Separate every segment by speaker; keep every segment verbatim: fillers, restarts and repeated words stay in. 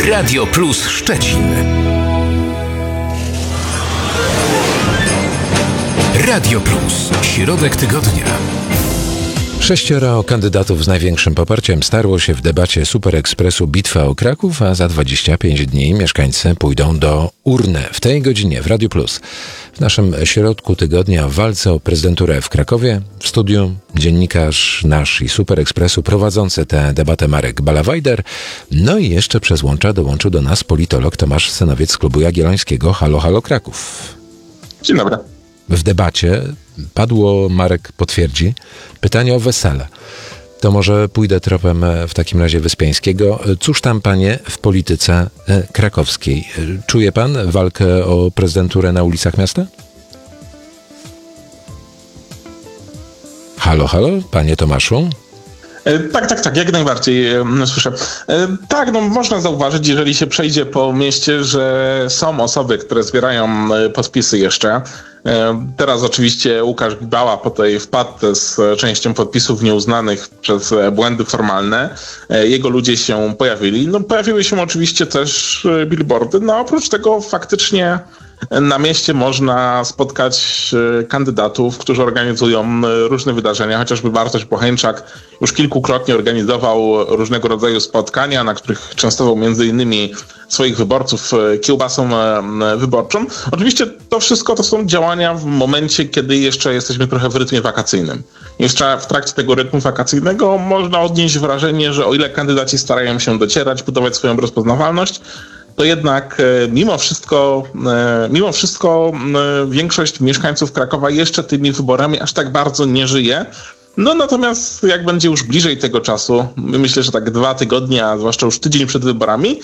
Speaker 1: Radio Plus Szczecin. Radio Plus. Środek tygodnia.
Speaker 2: Sześcioro kandydatów z największym poparciem starło się w debacie Super Expressu Bitwa o Kraków, a za dwadzieścia pięć dni mieszkańcy pójdą do urny. W tej godzinie w Radio Plus, w naszym środku tygodnia w walce o prezydenturę w Krakowie, w studiu dziennikarz nasz i Super Expressu prowadzący tę debatę Marek Balawajder. No i jeszcze przez łącza dołączył do nas politolog Tomasz Synowiec z Klubu Jagiellońskiego. Halo, halo Kraków.
Speaker 3: Dzień dobry.
Speaker 2: W debacie padło, Marek potwierdzi, pytanie o wesele. To może pójdę tropem w takim razie Wyspiańskiego. Cóż tam, panie, w polityce krakowskiej? Czuje pan walkę o prezydenturę na ulicach miasta? Halo, halo, panie Tomaszu?
Speaker 3: Tak, tak, tak, jak najbardziej słyszę. Tak, no można zauważyć, jeżeli się przejdzie po mieście, że są osoby, które zbierają podpisy jeszcze. Teraz oczywiście Łukasz Gibała po tej wpadce z częścią podpisów nieuznanych przez błędy formalne, jego ludzie się pojawili. No pojawiły się oczywiście też billboardy, no oprócz tego faktycznie na mieście można spotkać kandydatów, którzy organizują różne wydarzenia, chociażby Bartosz Bocheńczak już kilkukrotnie organizował różnego rodzaju spotkania, na których częstował między innymi swoich wyborców kiełbasą wyborczą. Oczywiście to wszystko to są działania w momencie, kiedy jeszcze jesteśmy trochę w rytmie wakacyjnym. Jeszcze w trakcie tego rytmu wakacyjnego można odnieść wrażenie, że o ile kandydaci starają się docierać, budować swoją rozpoznawalność, to jednak mimo wszystko, mimo wszystko większość mieszkańców Krakowa jeszcze tymi wyborami aż tak bardzo nie żyje. No natomiast jak będzie już bliżej tego czasu, myślę, że tak dwa tygodnie, a zwłaszcza już tydzień przed wyborami,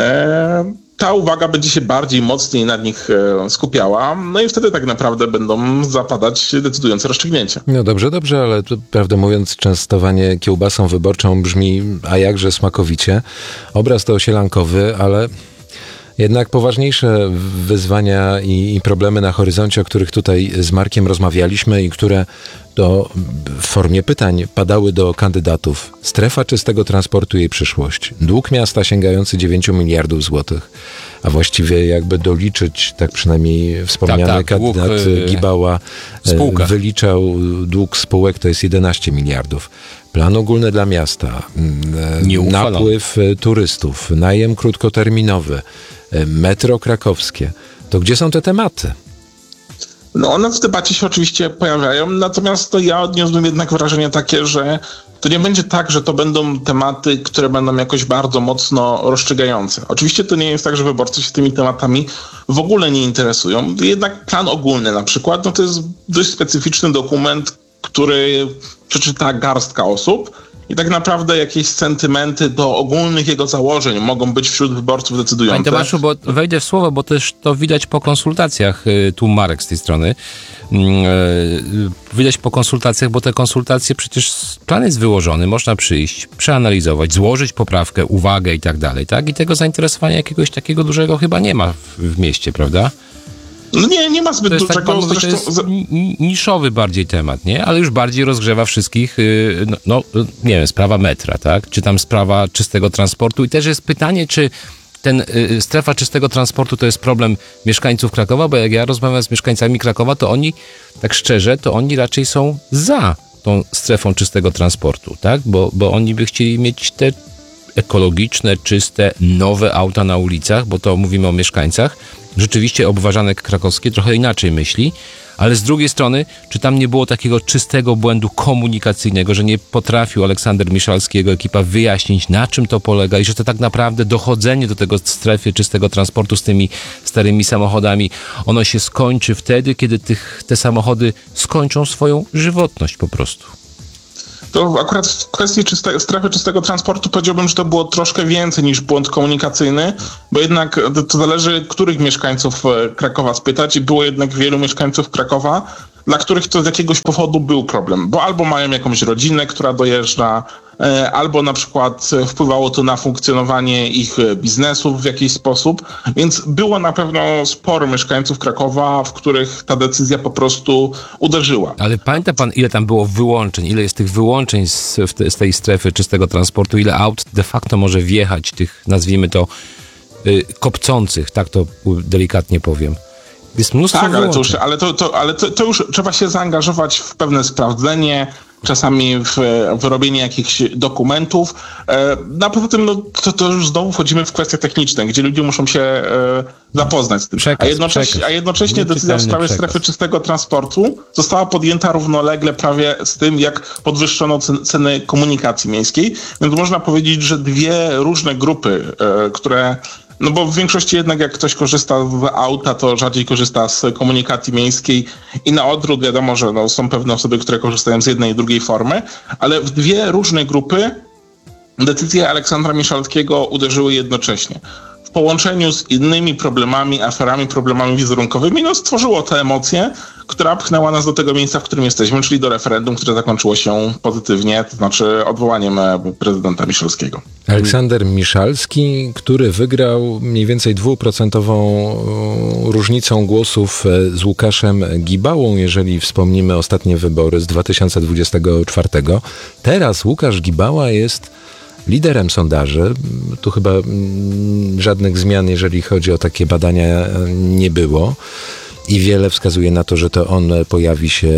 Speaker 3: ta uwaga będzie się bardziej, mocniej na nich skupiała, no i wtedy tak naprawdę będą zapadać decydujące rozstrzygnięcia.
Speaker 2: No dobrze, dobrze, ale to, prawdę mówiąc, częstowanie kiełbasą wyborczą brzmi a jakże smakowicie. Obraz to sielankowy, ale jednak poważniejsze wyzwania i, i problemy na horyzoncie, o których tutaj z Markiem rozmawialiśmy i które to w formie pytań padały do kandydatów. Strefa czystego transportu i jej przyszłość. Dług miasta sięgający dziewięć miliardów złotych. A właściwie jakby doliczyć, tak przynajmniej wspomniany tak, tak, kandydat dług, Gibała spółka. wyliczał dług spółek, to jest jedenaście miliardów. Plan ogólny dla miasta, napływ turystów, najem krótkoterminowy, metro krakowskie. To gdzie są te tematy?
Speaker 3: No one w debacie się oczywiście pojawiają, natomiast to ja odniosłem jednak wrażenie takie, że to nie będzie tak, że to będą tematy, które będą jakoś bardzo mocno rozstrzygające. Oczywiście to nie jest tak, że wyborcy się tymi tematami w ogóle nie interesują. Jednak plan ogólny na przykład, no to jest dość specyficzny dokument, który przeczyta garstka osób. I tak naprawdę jakieś sentymenty do ogólnych jego założeń mogą być wśród wyborców decydujące.
Speaker 4: Panie Tomaszu, bo wejdę w słowo, bo też to widać po konsultacjach, tu Marek z tej strony, widać po konsultacjach, bo te konsultacje przecież plan jest wyłożony, można przyjść, przeanalizować, złożyć poprawkę, uwagę i tak dalej, tak? I tego zainteresowania jakiegoś takiego dużego chyba nie ma w, w mieście, prawda?
Speaker 3: No nie, nie ma zbyt
Speaker 4: to jest,
Speaker 3: dużego.
Speaker 4: Tak pan mówi, to jest niszowy bardziej temat, nie? Ale już bardziej rozgrzewa wszystkich, no, no nie wiem, sprawa metra, tak? Czy tam sprawa czystego transportu i też jest pytanie, czy ten y, strefa czystego transportu to jest problem mieszkańców Krakowa, bo jak ja rozmawiam z mieszkańcami Krakowa, to oni, tak szczerze, to oni raczej są za tą strefą czystego transportu, tak? Bo, bo oni by chcieli mieć te ekologiczne, czyste, nowe auta na ulicach, bo to mówimy o mieszkańcach. Rzeczywiście obważanek krakowski trochę inaczej myśli, ale z drugiej strony, czy tam nie było takiego czystego błędu komunikacyjnego, że nie potrafił Aleksander Miszalski i jego ekipa wyjaśnić, na czym to polega i że to tak naprawdę dochodzenie do tego strefy czystego transportu z tymi starymi samochodami, ono się skończy wtedy, kiedy tych, te samochody skończą swoją żywotność po prostu.
Speaker 3: To akurat w kwestii czyste, strefy czystego transportu powiedziałbym, że to było troszkę więcej niż błąd komunikacyjny, bo jednak to zależy, których mieszkańców Krakowa spytać i było jednak wielu mieszkańców Krakowa, dla których to z jakiegoś powodu był problem, bo albo mają jakąś rodzinę, która dojeżdża, albo na przykład wpływało to na funkcjonowanie ich biznesów w jakiś sposób, więc było na pewno sporo mieszkańców Krakowa, w których ta decyzja po prostu uderzyła.
Speaker 4: Ale pamięta pan, ile tam było wyłączeń, ile jest tych wyłączeń z, z tej strefy czystego transportu, ile aut de facto może wjechać, tych, nazwijmy to, y, kopcących, tak to delikatnie powiem. Jest mnóstwo
Speaker 3: Tak, ale, to już,
Speaker 4: wyłączeń.
Speaker 3: ale, to, to, ale to, to już trzeba się zaangażować w pewne sprawdzenie, czasami w, w robienie jakichś dokumentów. E, no a poza tym no, to, to już znowu wchodzimy w kwestie techniczne, gdzie ludzie muszą się e, zapoznać z tym.
Speaker 4: Przekaz,
Speaker 3: a, jednocześnie,
Speaker 4: przekaz.
Speaker 3: a jednocześnie decyzja w sprawie
Speaker 4: przekaz.
Speaker 3: strefy czystego transportu została podjęta równolegle prawie z tym, jak podwyższono cen, ceny komunikacji miejskiej. Więc można powiedzieć, że dwie różne grupy, e, które... No bo w większości jednak jak ktoś korzysta z auta, to rzadziej korzysta z komunikacji miejskiej i na odwrót wiadomo, że no, są pewne osoby, które korzystają z jednej i drugiej formy, ale w dwie różne grupy decyzje Aleksandra Miszalskiego uderzyły jednocześnie. W połączeniu z innymi problemami, aferami, problemami wizerunkowymi, no stworzyło tę emocję, która pchnęła nas do tego miejsca, w którym jesteśmy, czyli do referendum, które zakończyło się pozytywnie, to znaczy odwołaniem prezydenta Miszalskiego.
Speaker 2: Aleksander Miszalski, który wygrał mniej więcej dwuprocentową różnicą głosów z Łukaszem Gibałą, jeżeli wspomnimy ostatnie wybory z dwa tysiące dwudziestego czwartego. Teraz Łukasz Gibała jest liderem sondaży. Tu chyba żadnych zmian, jeżeli chodzi o takie badania, nie było. I wiele wskazuje na to, że to on pojawi się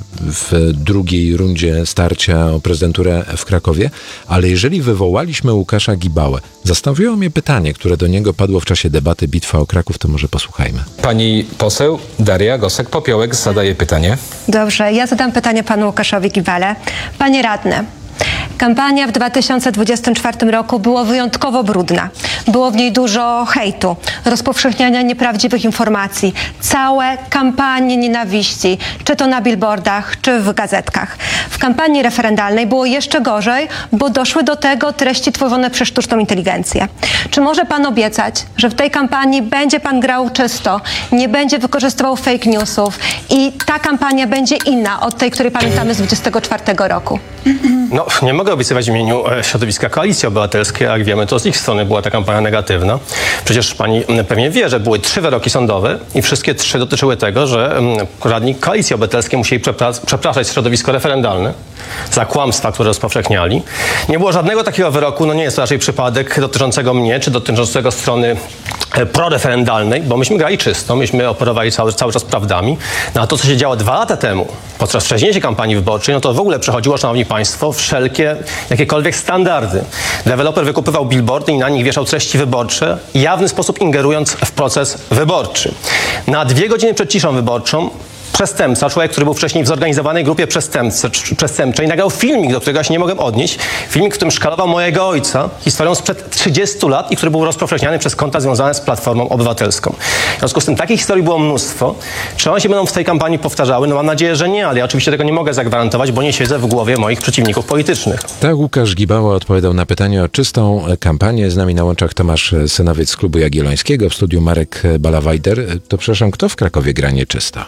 Speaker 2: w drugiej rundzie starcia o prezydenturę w Krakowie. Ale jeżeli wywołaliśmy Łukasza Gibałę, zastanowiło mnie pytanie, które do niego padło w czasie debaty Bitwa o Kraków, to może posłuchajmy.
Speaker 5: Pani poseł Daria Gosek-Popiołek zadaje pytanie.
Speaker 6: Dobrze, ja zadam pytanie panu Łukaszowi Gibale. Panie radny, kampania w dwa tysiące dwudziestym czwartym roku była wyjątkowo brudna. Było w niej dużo hejtu, rozpowszechniania nieprawdziwych informacji, całe kampanie nienawiści, czy to na billboardach, czy w gazetkach. W kampanii referendalnej było jeszcze gorzej, bo doszły do tego treści tworzone przez sztuczną inteligencję. Czy może pan obiecać, że w tej kampanii będzie pan grał czysto, nie będzie wykorzystywał fake newsów i ta kampania będzie inna od tej, której pamiętamy z dwudziestego czwartego roku?
Speaker 7: No, nie mogę obiecywać w imieniu środowiska Koalicji Obywatelskiej, jak wiemy, to z ich strony była ta kampania negatywna. Przecież pani pewnie wie, że były trzy wyroki sądowe i wszystkie trzy dotyczyły tego, że radni Koalicji Obywatelskiej musieli przepra- przepraszać środowisko referendalne za kłamstwa, które rozpowszechniali. Nie było żadnego takiego wyroku, no nie jest to raczej przypadek dotyczącego mnie, czy dotyczącego strony proreferendalnej, bo myśmy grali czysto, myśmy operowali cały, cały czas prawdami. No a to, co się działo dwa lata temu, podczas wcześniejszej kampanii wyborczej, no to w ogóle przechodziło, szanowni państwo, wszelkie, jakiekolwiek standardy. Deweloper wykupywał billboardy i na nich wieszał treści wyborcze, jawny sposób ingerując w proces wyborczy. Na dwie godziny przed ciszą wyborczą przestępca, człowiek, który był wcześniej w zorganizowanej grupie przestępczej, nagrał filmik, do którego ja się nie mogłem odnieść. Filmik, w którym szkalował mojego ojca historią sprzed trzydziestu lat i który był rozpowszechniany przez konta związane z Platformą Obywatelską. W związku z tym takich historii było mnóstwo. Czy one się będą w tej kampanii powtarzały? No mam nadzieję, że nie, ale ja oczywiście tego nie mogę zagwarantować, bo nie siedzę w głowie moich przeciwników politycznych.
Speaker 2: Tak, Łukasz Gibała odpowiadał na pytanie o czystą kampanię. Z nami na łączach Tomasz Synowiec z Klubu Jagiellońskiego, w studiu Marek Balawajder. To przepraszam, kto w Krakowie gra nieczysto?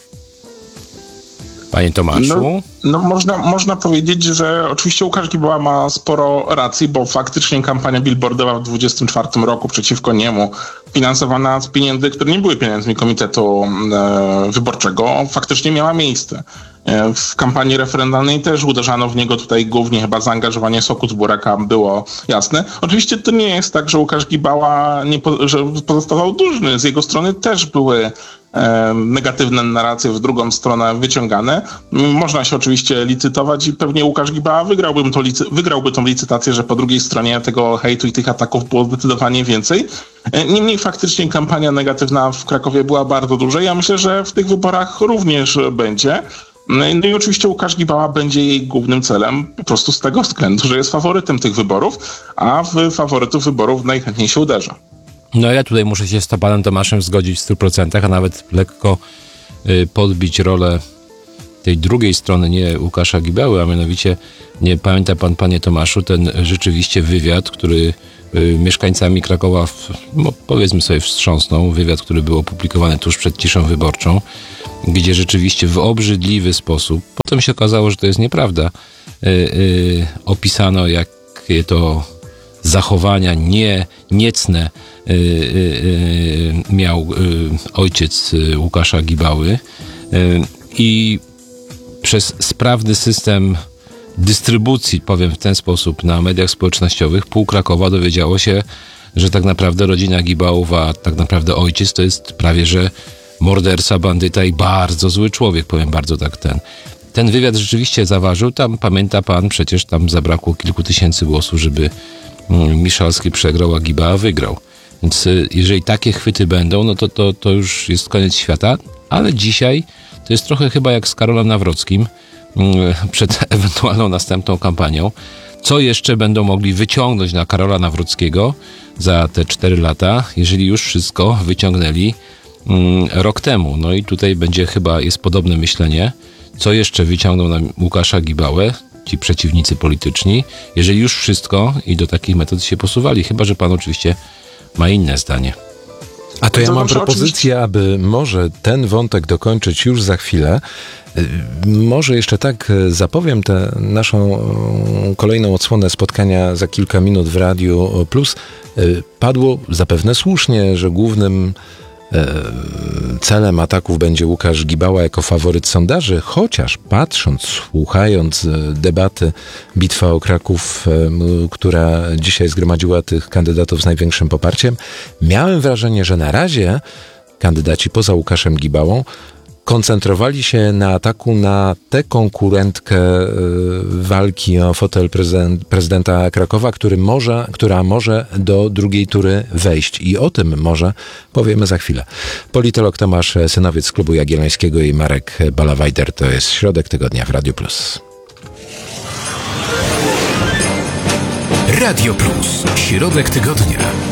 Speaker 4: Panie Tomaszu?
Speaker 3: No, no można, można powiedzieć, że oczywiście Łukasz Gibała ma sporo racji, bo faktycznie kampania billboardowa w dwudziestym czwartym roku przeciwko niemu, finansowana z pieniędzy, które nie były pieniędzmi Komitetu e, Wyborczego, faktycznie miała miejsce. E, w kampanii referendalnej też uderzano w niego tutaj głównie chyba zaangażowanie Soku z Buraka było jasne. Oczywiście to nie jest tak, że Łukasz Gibała nie po, że pozostawał dłużny. Z jego strony też były e, negatywne narracje w drugą stronę wyciągane. Można się oczywiście licytować i pewnie Łukasz Gibała wygrałby, to licy, wygrałby tą licytację, że po drugiej stronie tego hejtu i tych ataków było zdecydowanie więcej. E, niemniej faktycznie kampania negatywna w Krakowie była bardzo duża. Ja myślę, że w tych wyborach również będzie. No i oczywiście Łukasz Gibała będzie jej głównym celem po prostu z tego względu, że jest faworytem tych wyborów, a w faworytów wyborów najchętniej się uderza.
Speaker 4: No ja tutaj muszę się z panem Tomaszem zgodzić w stu procentach, a nawet lekko y, podbić rolę tej drugiej strony, nie Łukasza Gibały, a mianowicie, nie pamięta pan, panie Tomaszu, ten rzeczywiście wywiad, który y, mieszkańcami Krakowa, w, no, powiedzmy sobie, wstrząsnął. Wywiad, który był opublikowany tuż przed ciszą wyborczą, gdzie rzeczywiście w obrzydliwy sposób, potem się okazało, że to jest nieprawda, y, y, opisano, jakie to zachowania nie, niecne y, y, y, miał y, ojciec y, Łukasza Gibały y, i przez sprawny system dystrybucji, powiem w ten sposób, na mediach społecznościowych pół Krakowa dowiedziało się, że tak naprawdę rodzina Gibałów, a tak naprawdę ojciec to jest prawie, że morderca, bandyta i bardzo zły człowiek, powiem bardzo tak ten. Ten wywiad rzeczywiście zaważył, tam pamięta pan, przecież tam zabrakło kilku tysięcy głosów, żeby Miszalski przegrał, a Gibała wygrał. Więc jeżeli takie chwyty będą, no to, to, to już jest koniec świata, ale dzisiaj to jest trochę chyba jak z Karolem Nawrockim przed ewentualną następną kampanią. Co jeszcze będą mogli wyciągnąć na Karola Nawrockiego za te cztery lata, jeżeli już wszystko wyciągnęli mm, rok temu. No i tutaj będzie chyba, jest podobne myślenie, co jeszcze wyciągną na Łukasza Gibałę, ci przeciwnicy polityczni, jeżeli już wszystko i do takich metod się posuwali, chyba że pan oczywiście ma inne zdanie.
Speaker 2: A to ja
Speaker 3: To
Speaker 2: mam
Speaker 3: może
Speaker 2: propozycję,
Speaker 3: oczywiście-
Speaker 2: aby może ten wątek dokończyć już za chwilę. Y, Może jeszcze tak y, zapowiem tę naszą y, kolejną odsłonę spotkania za kilka minut w Radiu Plus. Y, Padło zapewne słusznie, że głównym y, celem ataków będzie Łukasz Gibała jako faworyt sondaży, chociaż patrząc, słuchając y, debaty Bitwa o Kraków, y, która dzisiaj zgromadziła tych kandydatów z największym poparciem, miałem wrażenie, że na razie kandydaci poza Łukaszem Gibałą koncentrowali się na ataku na tę konkurentkę y, walki o fotel prezydent, prezydenta Krakowa, który może, która może do drugiej tury wejść. I o tym może powiemy za chwilę. Politolog Tomasz Synowiec z Klubu Jagiellońskiego i Marek Balawajder. To jest Środek Tygodnia w Radiu Plus.
Speaker 1: Radio Plus. Środek tygodnia.